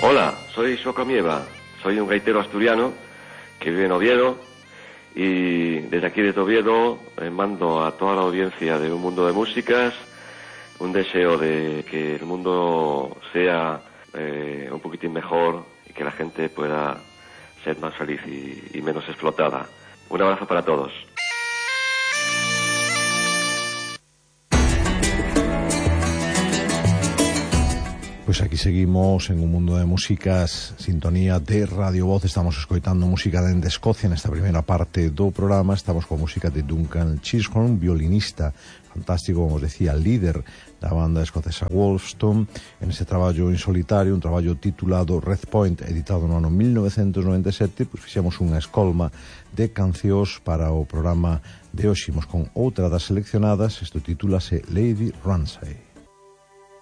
Hola, soy Soco Mieva, soy un gaitero asturiano que vive en Oviedo y desde aquí de Oviedo mando a toda la audiencia de Un Mundo de Músicas un deseo de que el mundo sea un poquitín mejor y que la gente pueda ser más feliz y menos explotada. Un abrazo para todos. Pois aquí seguimos en Un Mundo de Músicas, sintonía de Radio Voz. Estamos escoitando música dende Escocia nesta primeira parte do programa. Estamos con música de Duncan Chisholm, violinista fantástico, como os decía, líder da banda escocesa Wolfstone, en ese traballo en solitario, un traballo titulado Red Point, editado no ano 1997. Pois fixemos unha escolma de cancións para o programa de hoxe. Imos con outra das seleccionadas. Isto titúlase Lady Ramsay.